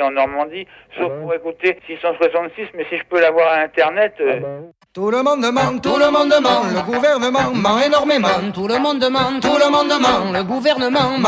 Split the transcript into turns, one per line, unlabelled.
en Normandie, sauf pour écouter 666, mais si je peux l'avoir à Internet...
Tout le monde demande, le gouvernement ment énormément.
Tout le monde demande, le gouvernement ment.